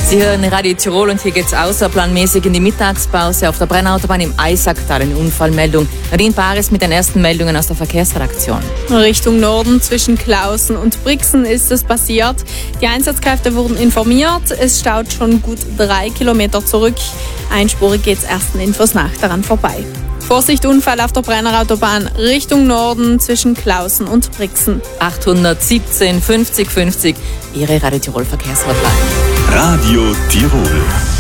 Sie hören Radio Tirol und hier geht's außerplanmäßig in die Mittagspause auf der Brennautobahn im Eisacktal. Eine Unfallmeldung. Nadine Baris mit den ersten Meldungen aus der Verkehrsredaktion. Richtung Norden zwischen Klausen und Brixen ist es passiert. Die Einsatzkräfte wurden informiert. Es staut schon gut 3 Kilometer zurück. Einspurig geht's ersten Infos nach daran vorbei. Vorsicht, Unfall auf der Brennerautobahn Richtung Norden zwischen Klausen und Brixen. 817 50 50, Ihre Radio Tirol Verkehrshotline. Radio Tirol.